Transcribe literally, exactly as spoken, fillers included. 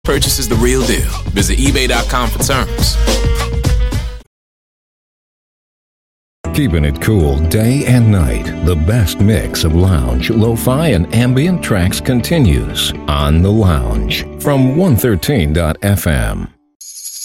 Purchase is the real deal. Visit ebay dot com for terms. Keeping it cool day and night, the best mix of lounge, lo-fi, and ambient tracks continues on The Lounge from one thirteen dot f m.